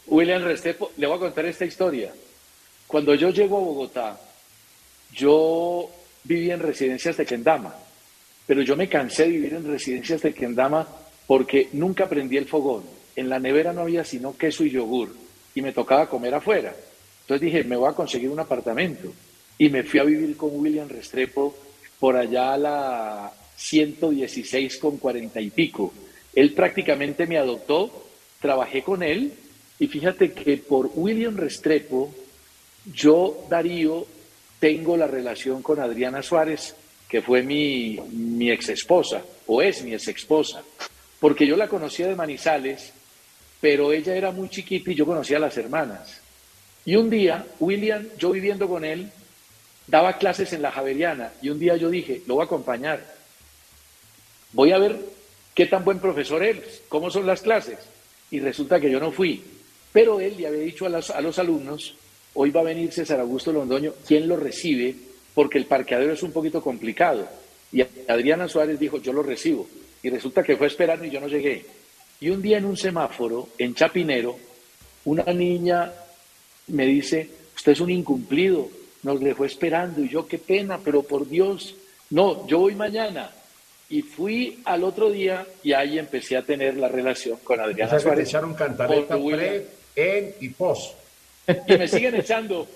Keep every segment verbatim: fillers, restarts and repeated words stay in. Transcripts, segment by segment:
William Restrepo, le voy a contar esta historia. Cuando yo llego a Bogotá, yo viví en residencias de Kendama, pero yo me cansé de vivir en residencias de Kendama porque nunca prendí el fogón. En la nevera no había sino queso y yogur y me tocaba comer afuera. Entonces dije, me voy a conseguir un apartamento y me fui a vivir con William Restrepo por allá a la ciento dieciséis con cuarenta y pico. Él prácticamente me adoptó, trabajé con él y fíjate que por William Restrepo yo, Darío, tengo la relación con Adriana Suárez, que fue mi, mi ex esposa, o es mi ex esposa, porque yo la conocía de Manizales, pero ella era muy chiquita y yo conocía a las hermanas. Y un día, William, yo viviendo con él, daba clases en la Javeriana, y un día yo dije, lo voy a acompañar, voy a ver qué tan buen profesor es, cómo son las clases, y resulta que yo no fui, pero él le había dicho a los, a los alumnos, hoy va a venir César Augusto Londoño, ¿quién lo recibe? Porque el parqueadero es un poquito complicado. Y Adriana Suárez dijo, yo lo recibo. Y resulta que fue esperando y yo no llegué. Y un día en un semáforo, en Chapinero, una niña me dice, usted es un incumplido, nos dejó esperando. Y yo, qué pena, pero por Dios, no, yo voy mañana. Y fui al otro día y ahí empecé a tener la relación con Adriana o sea, Suárez. Que te echaron cantaleta pre, en y pos. Y me siguen echando.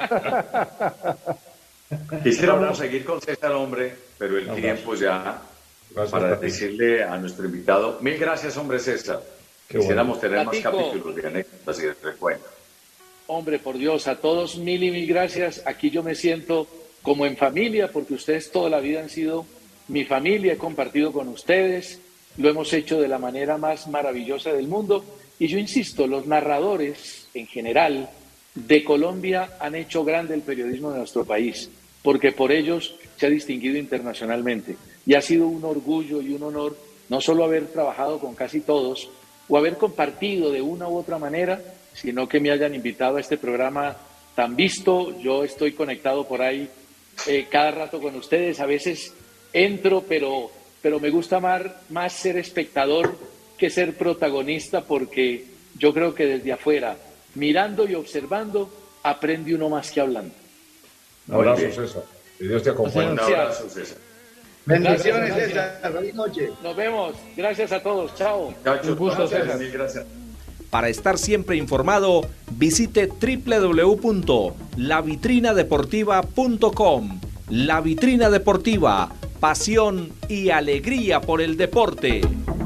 Quisiéramos seguir con César, hombre, pero el no, tiempo gracias. ya gracias, para gracias. decirle a nuestro invitado, mil gracias, hombre César. Qué Quisiéramos bueno. tener Platico. más capítulos de anécdotas y de recuentos. Hombre, por Dios, a todos mil y mil gracias. Aquí yo me siento como en familia, porque ustedes toda la vida han sido mi familia, he compartido con ustedes, lo hemos hecho de la manera más maravillosa del mundo. Y yo insisto, los narradores en general de Colombia han hecho grande el periodismo de nuestro país, porque por ellos se ha distinguido internacionalmente. Y ha sido un orgullo y un honor no solo haber trabajado con casi todos o haber compartido de una u otra manera, sino que me hayan invitado a este programa tan visto. Yo estoy conectado por ahí eh, cada rato con ustedes, a veces entro, pero, pero me gusta más, más ser espectador que ser protagonista, porque yo creo que desde afuera, mirando y observando, aprende uno más que hablando. Un abrazo, César. Que Dios te acompañe. Un abrazo, César. Bendiciones, César. Feliz noche. Nos vemos. Gracias a todos. Chao. Un gusto, César. Gracias. Para estar siempre informado, visite doble u doble u doble u punto la vitrina deportiva punto com. La Vitrina Deportiva, pasión y alegría por el deporte.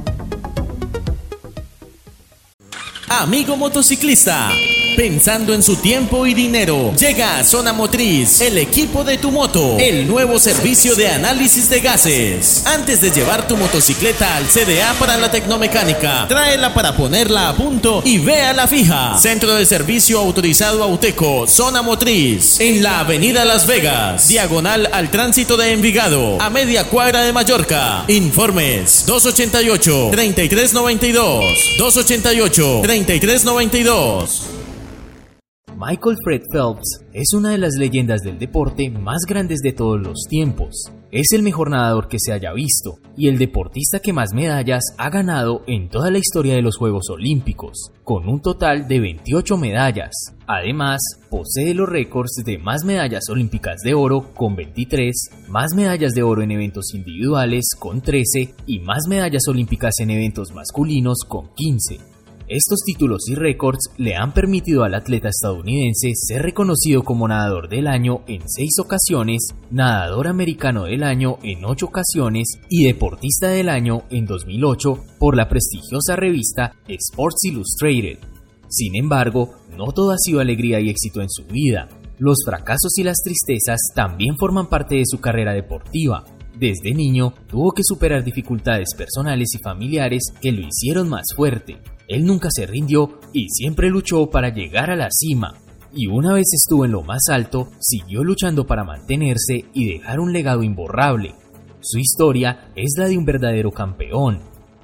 Amigo motociclista, pensando en su tiempo y dinero, llega a Zona Motriz, el equipo de tu moto, el nuevo servicio de análisis de gases. Antes de llevar tu motocicleta al C D A para la tecnomecánica, tráela para ponerla a punto y véala fija. Centro de servicio autorizado Auteco, Zona Motriz, en la avenida Las Vegas, diagonal al tránsito de Envigado, a media cuadra de Mallorca. Informes dos ochenta y ocho, treinta y tres noventa y dos, dos ochenta y ocho, treinta y tres noventa y dos. Michael Fred Phelps es una de las leyendas del deporte más grandes de todos los tiempos. Es el mejor nadador que se haya visto y el deportista que más medallas ha ganado en toda la historia de los Juegos Olímpicos, con un total de veintiocho medallas. Además, posee los récords de más medallas olímpicas de oro con veintitrés, más medallas de oro en eventos individuales con trece y más medallas olímpicas en eventos masculinos con quince. Estos títulos y récords le han permitido al atleta estadounidense ser reconocido como nadador del año en seis ocasiones, nadador americano del año en ocho ocasiones y deportista del año en dos mil ocho por la prestigiosa revista Sports Illustrated. Sin embargo, no todo ha sido alegría y éxito en su vida. Los fracasos y las tristezas también forman parte de su carrera deportiva. Desde niño, tuvo que superar dificultades personales y familiares que lo hicieron más fuerte. Él nunca se rindió y siempre luchó para llegar a la cima. Y una vez estuvo en lo más alto, siguió luchando para mantenerse y dejar un legado imborrable. Su historia es la de un verdadero campeón.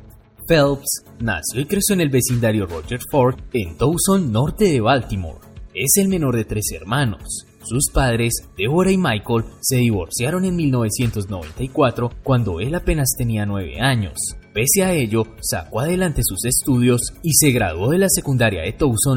Phelps nació y creció en el vecindario Roger Ford, en Towson, norte de Baltimore. Es el menor de tres hermanos. Sus padres, Deborah y Michael, se divorciaron en mil novecientos noventa y cuatro cuando él apenas tenía nueve años. Pese a ello, sacó adelante sus estudios y se graduó de la secundaria de Towson